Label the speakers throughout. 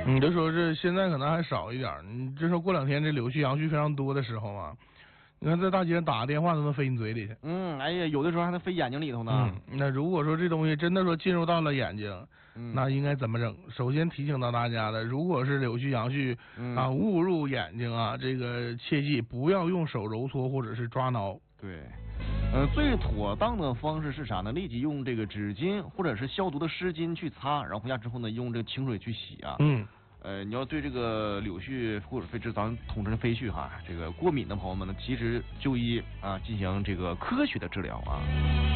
Speaker 1: 你就说这现在可能还少一点，你就说过2天这柳絮杨絮非常多的时候啊，你看在大街上打个电话都能飞你嘴里去。
Speaker 2: 哎呀，有的时候还能飞眼睛里头呢。
Speaker 1: 那如果说这东西真的说进入到了眼睛，那应该怎么整？首先提醒到大家的，如果是柳絮杨絮啊误入眼睛啊，这个切记不要用手揉搓或者是抓挠。
Speaker 2: 对。最妥当的方式是啥呢？立即用这个纸巾或者是消毒的湿巾去擦，然后回家之后呢，用这个清水去洗啊。你要对这个柳絮或者这咱统称飞絮哈，这个过敏的朋友们呢，及时就医啊，进行这个科学的治疗啊。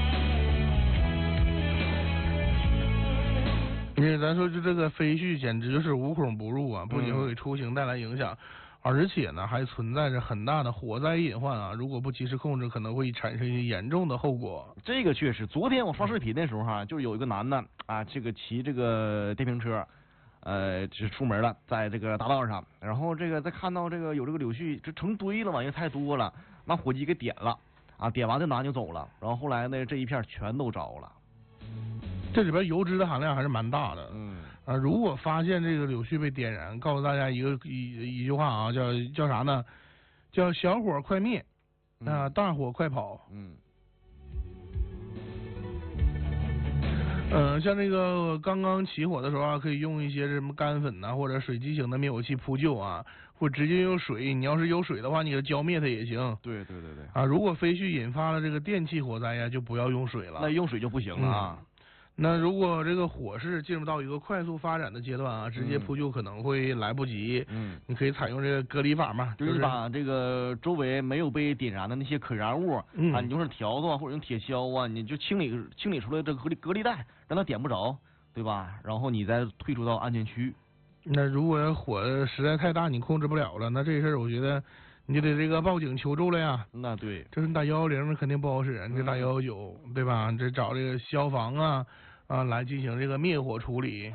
Speaker 1: 因为咱说就这个飞絮简直就是无孔不入啊，不仅会给出行带来影响。而且呢，还存在着很大的火灾隐患啊！如果不及时控制，可能会产生一些严重的后果。
Speaker 2: 这个确实，昨天我刷视频的时候哈，就是有一个男的啊，这个骑这个电瓶车，就是出门了，在这个大道上，然后这个再看到这个有这个柳絮，这成堆了嘛，因为太多了，拿火机给点了啊，点完这男就走了，然后后来呢，这一片全都着了。
Speaker 1: 这里边油脂的含量还是蛮大的。如果发现这个柳絮被点燃，告诉大家一句话啊，叫啥呢？叫小火快灭，大火快跑。像这个刚刚起火的时候啊，可以用一些什么干粉呐，或者水基型的灭火器扑救啊，或直接用水。你要是有水的话，你给它浇灭它也行。
Speaker 2: 对。
Speaker 1: 啊，如果飞絮引发了这个电气火灾呀，就不要用水了。
Speaker 2: 那用水就不行了啊。
Speaker 1: 那如果这个火势进入到一个快速发展的阶段啊，直接扑救可能会来不及。你可以采用这个隔离法嘛，
Speaker 2: 就是把这个周围没有被点燃的那些可燃物啊，你用笤帚啊或者用铁锹啊，你就清理出来这个隔离带，让它点不着，对吧？然后你再退出到安全区。
Speaker 1: 那如果火实在太大，你控制不了了，那这事儿我觉得你就得这个报警求助了呀。
Speaker 2: 那对，
Speaker 1: 这是你打110肯定不好使，你得打119，对吧？这找这个消防啊来进行这个灭火处理。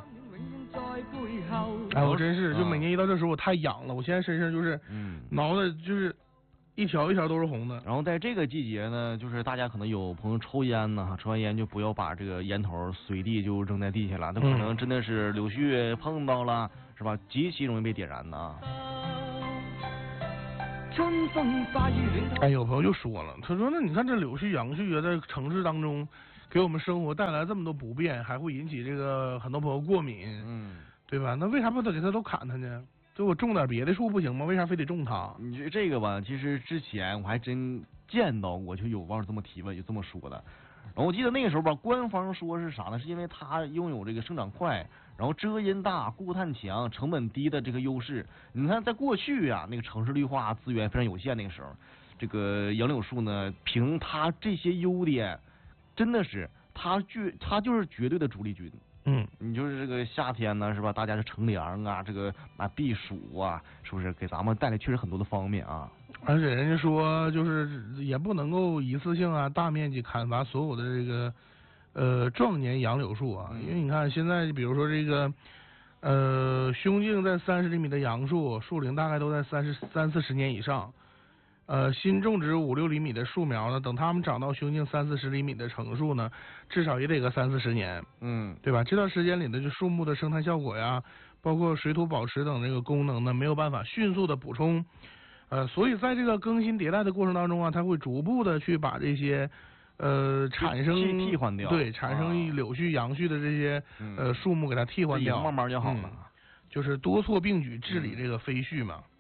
Speaker 1: 哎，我真是就每年一到这时候我太痒了，我现在身上就是挠的就是一条一条都是红的。
Speaker 2: 然后在这个季节呢，就是大家可能有朋友抽烟呢，抽完烟就不要把这个烟头随地就扔在地下了，那可能真的是柳絮碰到了，是吧？极其容易被点燃的啊。
Speaker 1: 哎，有朋友就说了，他说那你看这柳絮杨絮啊，在城市当中给我们生活带来这么多不便，还会引起这个很多朋友过敏，对吧？那为啥不得给他都砍他呢？就我种点别的树不行吗？为啥非得种它？
Speaker 2: 你说这个吧，其实之前我还真见到过，就有网友这么提问，就这么说的。然后我记得那个时候吧，官方说是啥呢？是因为它拥有这个生长快，然后遮阴大、固碳强、成本低的这个优势。你看，在过去啊，那个城市绿化资源非常有限，那个时候，这个杨柳树呢，凭它这些优点，真的是它就是绝对的主力军。你就是这个夏天呢，是吧？大家是乘凉啊，这个避暑啊，是不是给咱们带来确实很多的方面啊？
Speaker 1: 而且人家说，就是也不能够一次性啊大面积砍伐所有的这个壮年杨柳树啊，因为你看现在比如说这个胸径在30厘米的杨树，树龄大概都在30-40年以上。新种植5-6厘米的树苗呢，等它们长到胸径30-40厘米的成树呢，至少也得个30-40年，对吧？这段时间里的就树木的生态效果呀，包括水土保持等这个功能呢，没有办法迅速的补充，所以在这个更新迭代的过程当中啊，它会逐步的去把这些产生
Speaker 2: 替换掉，
Speaker 1: 对，产生柳絮杨絮的这些树木给它替换掉，
Speaker 2: 慢慢就好了，
Speaker 1: 就是多措并举治理这个飞絮嘛。